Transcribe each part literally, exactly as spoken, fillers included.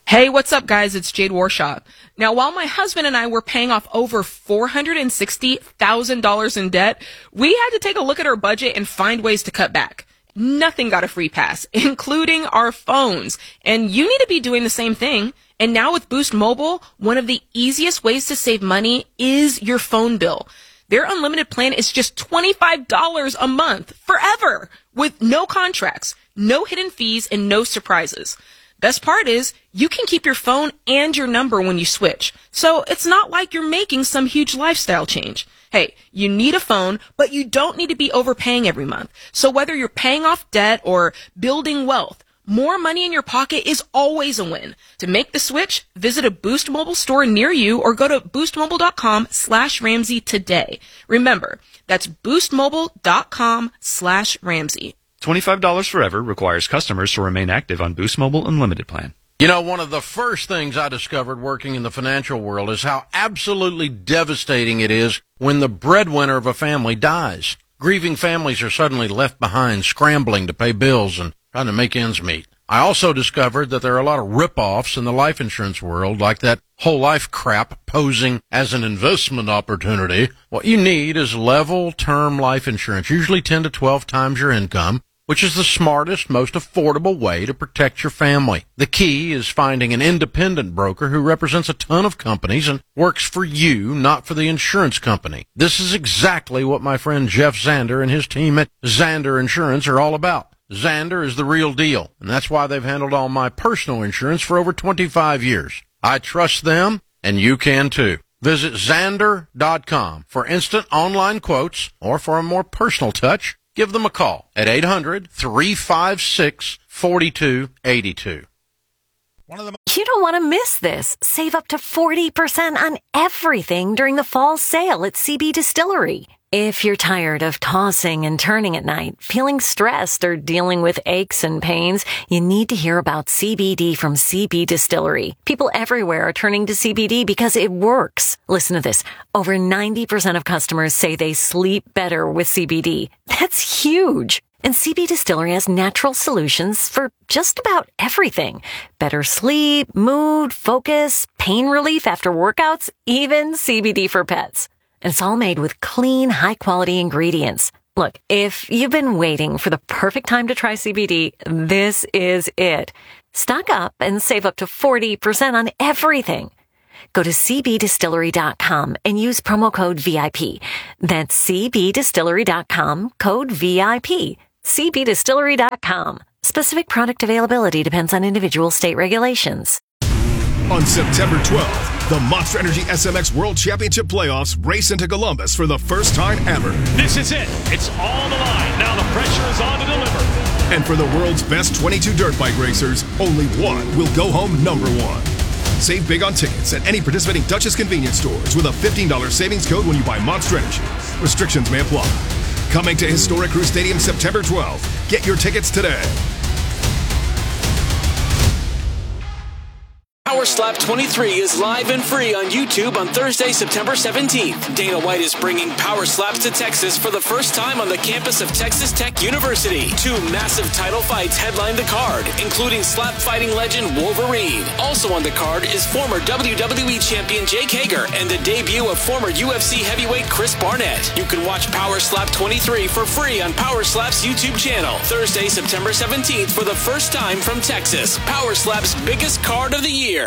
Hey, what's up, guys? It's Jade Warshaw. Now, while my husband and I were paying off over four hundred sixty thousand dollars in debt, we had to take a look at our budget and find ways to cut back. Nothing got a free pass, including our phones. And you need to be doing the same thing. And now with Boost Mobile, one of the easiest ways to save money is your phone bill. Their unlimited plan is just twenty-five dollars a month forever with no contracts, no hidden fees, and no surprises. Best part is you can keep your phone and your number when you switch. So it's not like you're making some huge lifestyle change. Hey, you need a phone, but you don't need to be overpaying every month. So whether you're paying off debt or building wealth, more money in your pocket is always a win. To make the switch, visit a Boost Mobile store near you or go to boostmobile.com slash Ramsey today. Remember, that's boostmobile.com slash Ramsey. twenty-five dollars forever requires customers to remain active on Boost Mobile Unlimited plan. You know, one of the first things I discovered working in the financial world is how absolutely devastating it is when the breadwinner of a family dies. Grieving families are suddenly left behind, scrambling to pay bills and trying to make ends meet. I also discovered that there are a lot of rip-offs in the life insurance world, like that whole life crap posing as an investment opportunity. What you need is level term life insurance, usually ten to twelve times your income, which is the smartest, most affordable way to protect your family. The key is finding an independent broker who represents a ton of companies and works for you, not for the insurance company. This is exactly what my friend Jeff Zander and his team at Zander Insurance are all about. Zander is the real deal, and that's why they've handled all my personal insurance for over twenty-five years. I trust them, and you can too. Visit Zander dot com for instant online quotes, or for a more personal touch, give them a call at eight hundred, three five six, four two eight two. One of the You don't want to miss this. Save up to forty percent on everything during the fall sale at C B Distillery. If you're tired of tossing and turning at night, feeling stressed, or dealing with aches and pains, you need to hear about C B D from C B Distillery. People everywhere are turning to C B D because it works. Listen to this. Over ninety percent of customers say they sleep better with C B D. That's huge. And C B Distillery has natural solutions for just about everything. Better sleep, mood, focus, pain relief after workouts, even C B D for pets. And it's all made with clean, high-quality ingredients. Look, if you've been waiting for the perfect time to try C B D, this is it. Stock up and save up to forty percent on everything. Go to c b distillery dot com and use promo code V I P. That's c b distillery dot com, code V I P. c b distillery dot com. Specific product availability depends on individual state regulations. On September twelfth, the Monster Energy S M X World Championship Playoffs race into Columbus for the first time ever. This is it. It's all the line. Now the pressure is on to deliver. And for the world's best twenty-two dirt bike racers, only one will go home number one. Save big on tickets at any participating Duchess convenience stores with a fifteen dollars savings code when you buy Monster Energy. Restrictions may apply. Coming to Historic Crew Stadium September twelfth. Get your tickets today. Power Slap twenty-three is live and free on YouTube on Thursday, September seventeenth. Dana White is bringing Power Slaps to Texas for the first time on the campus of Texas Tech University. Two massive title fights headline the card, including slap fighting legend Wolverine. Also on the card is former W W E champion Jake Hager and the debut of former U F C heavyweight Chris Barnett. You can watch Power Slap twenty-three for free on Power Slap's YouTube channel. Thursday, September seventeenth for the first time from Texas. Power Slap's biggest card of the year.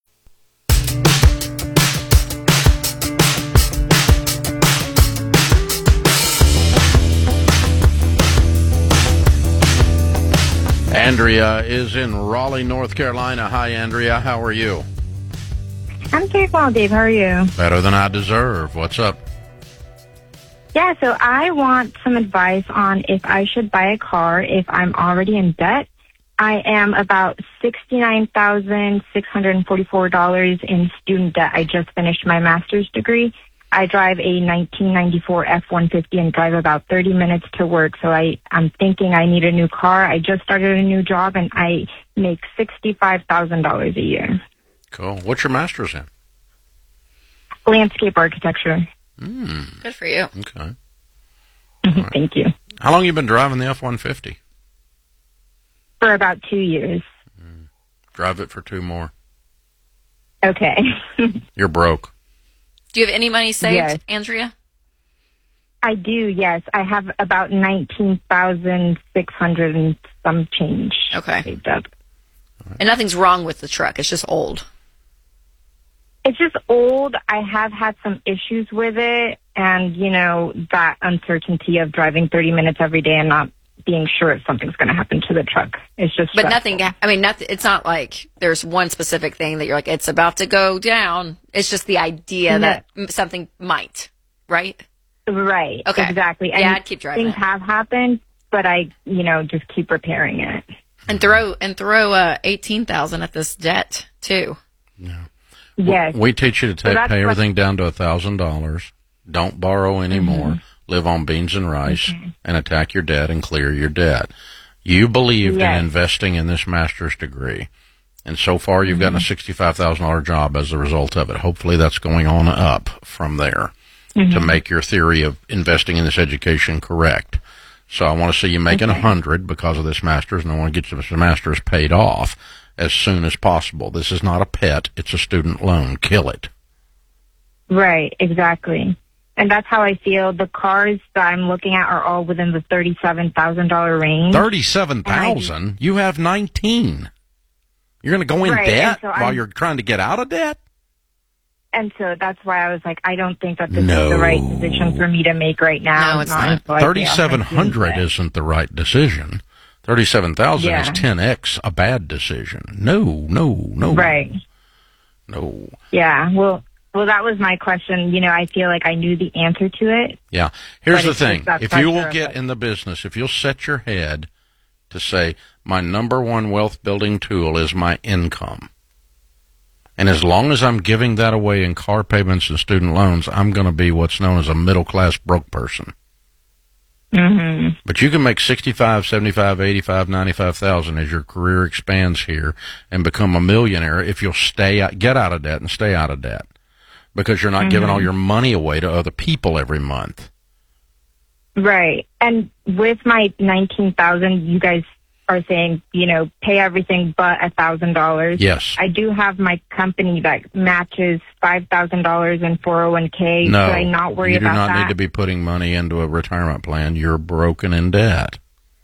Andrea is in Raleigh, North Carolina. Hi, Andrea. How are you? I'm doing well, Dave. How are you? Better than I deserve. What's up? Yeah, so I want some advice on if I should buy a car if I'm already in debt. I am about sixty-nine thousand six hundred forty-four dollars in student debt. I just finished my master's degree. I drive a nineteen ninety-four F one fifty and drive about thirty minutes to work, so I, I'm thinking I need a new car. I just started a new job, and I make sixty-five thousand dollars a year. Cool. What's your master's in? Landscape architecture. Mm. Good for you. Okay. Right. Thank you. How long have you been driving the F one fifty? For about two years. Mm. Drive it for two more. Okay. You're broke. Do you have any money saved, Yes. Andrea? I do, yes. I have about nineteen thousand six hundred and some change Okay. saved up. And nothing's wrong with the truck. It's just old. It's just old. I have had some issues with it, and, you know, that uncertainty of driving thirty minutes every day and not being sure if something's going to happen to the truck. It's just But stressful. nothing, I mean, nothing, it's not like there's one specific thing that you're like, it's about to go down. It's just the idea No. that m- something might, right? Right. Okay. Exactly. Yeah, I'd keep driving Things it. have happened, but I, you know, just keep repairing it. And throw, and throw, uh, eighteen thousand at this debt too. Yes. We teach you to So take, that's pay what- everything down to a thousand dollars. Don't borrow anymore. Live on beans and rice, and attack your debt and clear your debt. You believed Yes. in investing in this master's degree, and so far you've gotten a sixty-five thousand dollar job as a result of it. Hopefully, that's going on up from there to make your theory of investing in this education correct. So I want to see you making a hundred because of this master's, and I want to get this master's paid off as soon as possible. This is not a pet; it's a student loan. Kill it. Right, exactly. And that's how I feel. The cars that I'm looking at are all within the thirty-seven thousand dollars range. Thirty-seven thousand. You have nineteen. You're going to go in Right, debt and so while I'm- you're trying to get out of debt. And so that's why I was like, I don't think that this No. is the right decision for me to make right now. No, it's not. until I pay off my Thirty-seven hundred student isn't the right decision. Thirty-seven thousand Yeah. is ten x a bad decision. No, no, no. debt. Right. No. Yeah. Well, well, that was my question. You know, I feel like I knew the answer to it. Yeah. Here's But the it's just thing. that If you will pressure of get it. in the business, if you'll set your head to say, my number one wealth building tool is my income. And as long as I'm giving that away in car payments and student loans, I'm going to be what's known as a middle-class broke person. Mm-hmm. But you can make sixty-five, seventy-five, eighty-five, ninety-five thousand as your career expands here and become a millionaire if you'll stay out, get out of debt and stay out of debt, because you're not Mm-hmm. giving all your money away to other people every month. Right. And with my nineteen thousand, you guys are saying, you know, pay everything but a thousand dollars. Yes. I do have my company that matches five thousand dollars in four oh one k. No, Should I not worry you do about not that? need to be putting money into a retirement plan. You're broken in debt.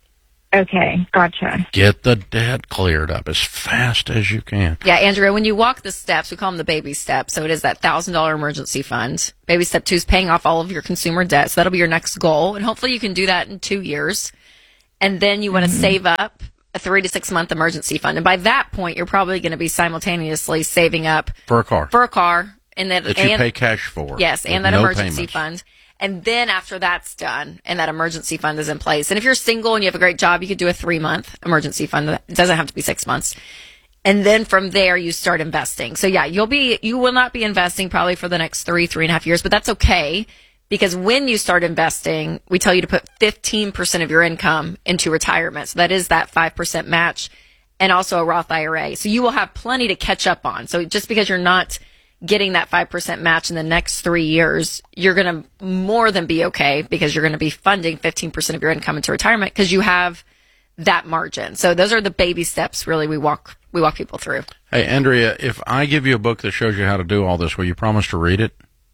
Okay, gotcha. Get the debt cleared up as fast as you can. Yeah, Andrea, when you walk the steps, we call them the baby steps. So it is that one thousand dollars emergency fund. Baby step two is paying off all of your consumer debt. So that'll be your next goal. And hopefully you can do that in two years. And then you want to save up a three to six month emergency fund. And by that point, you're probably going to be simultaneously saving up For a car. for a car. And then, that you and, pay cash for. yes, and with that no emergency payments. fund. And then after that's done and that emergency fund is in place, and if you're single and you have a great job, you could do a three month emergency fund. It doesn't have to be six months. And then from there, you start investing. So yeah, you'll be, you will not be investing probably for the next three, three and a half years, but that's okay, because when you start investing, we tell you to put fifteen percent of your income into retirement. So that is that five percent match and also a Roth I R A. So you will have plenty to catch up on. So just because you're not getting that five percent match in the next three years, you're going to more than be okay, because you're going to be funding fifteen percent of your income into retirement because you have that margin. So those are the baby steps really we walk, we walk people through. Hey, Andrea, if I give you a book that shows you how to do all this, will you promise to read it?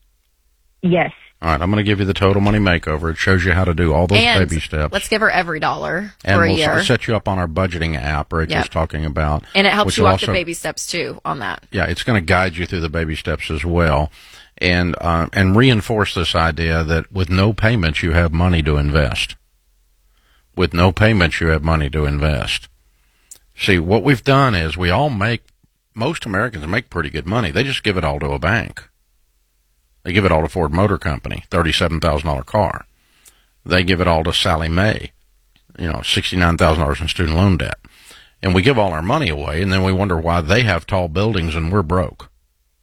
Yes. All right, I'm going to give you the Total Money Makeover. It shows you how to do all those And baby steps. let's give her every dollar and for a we'll year. s- set you up on our budgeting app Rick Yep. was talking about. And it helps which you will walk the also- baby steps too on that. Yeah, it's going to guide you through the baby steps as well, and uh, and reinforce this idea that with no payments you have money to invest. With no payments you have money to invest. See, what we've done is we all make, most Americans make pretty good money. They just give it all to a bank. They give it all to Ford Motor Company, thirty-seven thousand dollars car. They give it all to Sally Mae, you know, sixty-nine thousand dollars in student loan debt. And we give all our money away, and then we wonder why they have tall buildings and we're broke.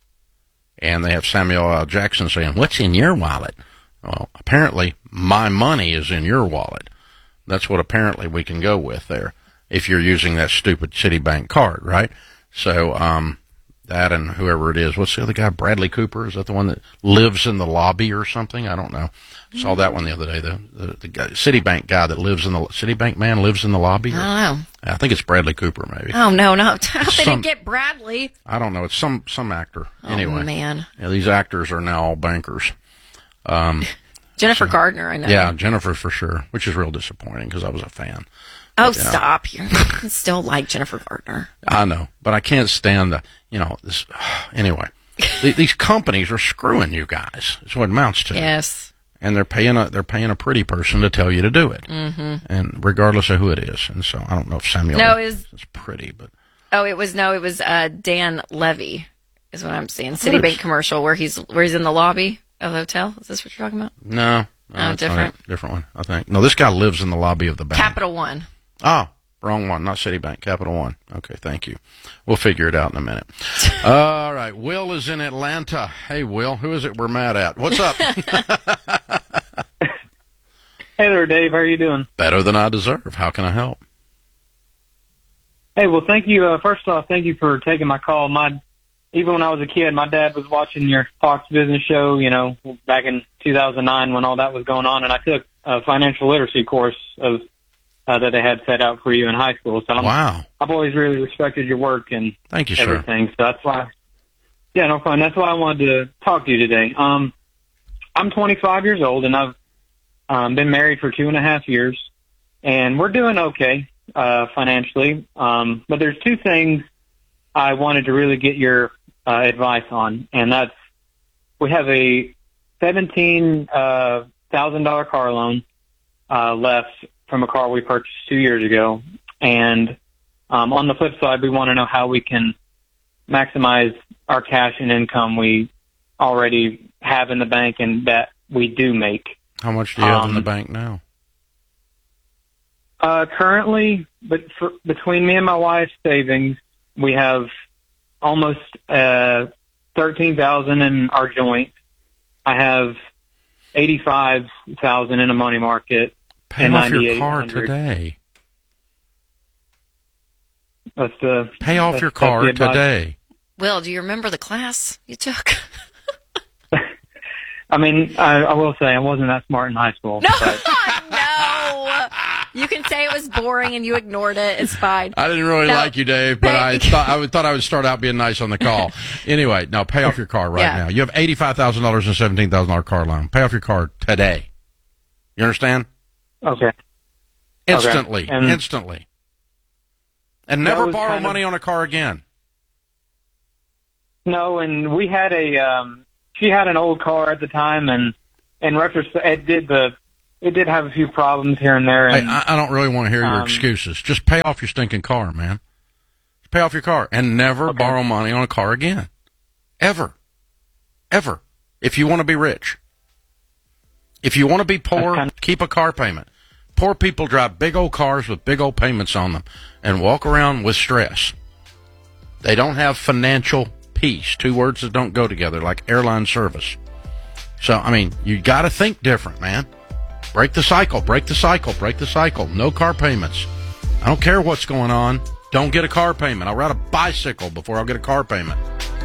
And they have Samuel L. Jackson saying, "What's in your wallet?" Well, apparently my money is in your wallet. That's what apparently we can go with there if you're using that stupid Citibank card, right? So, um, That and whoever it is. What's the other guy? Bradley Cooper? Is that the one that lives in the lobby or something? I don't know. Saw that one the other day. The, the, the guy, Citibank guy that lives in the Citibank man lives in the lobby. Or, I don't know. I think it's Bradley Cooper, maybe. Oh no, no! How they Some- didn't get Bradley? I don't know. It's some some actor. Anyway, Oh man, yeah, these actors are now all bankers. Um, Jennifer Gardner, I know. yeah, Jennifer for sure, which is real disappointing because I was a fan. Oh, But, yeah. stop! You still like Jennifer Gardner? I know, but I can't stand the, you know, this. Anyway, th- these companies are screwing you guys. That's what it amounts to. Yes. And they're paying a they're paying a pretty person to tell you to do it, Mm-hmm. and regardless of who it is. And so I don't know if Samuel No, it was- is pretty, but Oh, it was no, it was uh, Dan Levy, is what I'm seeing. is- Citibank commercial where he's where he's in the lobby of the hotel. Is this what you're talking about? no, no Oh, it's not different. it. different one. I think no. This guy lives in the lobby of the bank. Capital One. Oh, wrong one. Not Citibank. Capital One. Okay, thank you. We'll figure it out in a minute. All right. Will is in Atlanta. Hey, Will. Who is it we're mad at? What's up? Hey there, Dave. How are you doing? Better than I deserve. How can I help? Hey, well, thank you. Uh, first off, thank you for taking my call. My, even when I was a kid, my dad was watching your Fox Business show, you know, back in two thousand nine when all that was going on, and I took a financial literacy course of uh, that they had set out for you in high school. So I'm, Wow. I've always really respected your work and Thank you, sir. everything. So that's why, yeah, no problem. That's why I wanted to talk to you today. Um, I'm twenty-five years old, and I've um, been married for two and a half years, and we're doing okay uh, financially. Um, but there's two things I wanted to really get your uh, advice on, and that's we have a seventeen thousand dollars car loan uh, left from a car we purchased two years ago, and um, on the flip side, we want to know how we can maximize our cash and income we already have in the bank and that we do make. How much do you have in the Um, bank now? Uh, currently, but for, between me and my wife's savings, we have almost uh, thirteen thousand in our joint. I have eighty-five thousand in a money market. Pay and off your car ninety-eight hundred. today. That's the Pay off that's- your that's car the advice. today. Will, do you remember the class you took? I mean, I, I will say I wasn't that smart in high school. No, but no. You can say it was boring and you ignored it. It's fine. I didn't really No. like you, Dave, but I Pay- thought I would, thought I would start out being nice on the call. Anyway, no, pay off your car right Yeah. now. You have eighty-five thousand dollars and seventeen thousand dollars car loan. Pay off your car today. You understand? okay. Instantly. Okay. And Instantly. And never was borrow kind of- money on a car again. No, and we had a um she had an old car at the time, and in retrospect, it did the it did have a few problems here and there. Hey, And I, I don't really want to hear your Um, excuses. Just pay off your stinking car, man. Just pay off your car and never Okay. borrow money on a car again. Ever. Ever. If you want to be rich. If you want to be poor, kind keep a car payment. Poor people drive big old cars with big old payments on them and walk around with stress. They don't have financial peace. Two words that don't go together, like airline service. So, I mean, you got to think different, man. Break the cycle, break the cycle, break the cycle. No car payments. I don't care what's going on. Don't get a car payment. I'll ride a bicycle before I'll get a car payment.